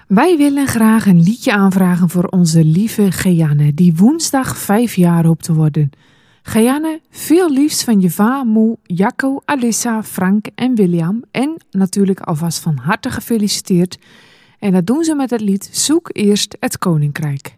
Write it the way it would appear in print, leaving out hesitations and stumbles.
Wij willen graag een liedje aanvragen voor onze lieve Geanne, die woensdag 5 jaar hoopt te worden. Geanne, veel liefst van je va, moe, Jacco, Alissa, Frank en William. En natuurlijk alvast van harte gefeliciteerd. En dat doen ze met het lied Zoek eerst het Koninkrijk.